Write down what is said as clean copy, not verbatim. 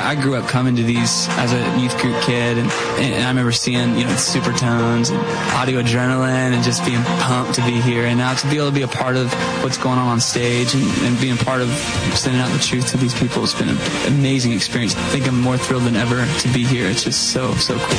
I grew up coming to these as a youth group kid, and I remember seeing, Supertones and Audio Adrenaline and just being pumped to be here. And now to be able to be a part of what's going on stage and being part of sending out the truth to these people, it's been an amazing experience. I think I'm more thrilled than ever to be here. It's just so cool.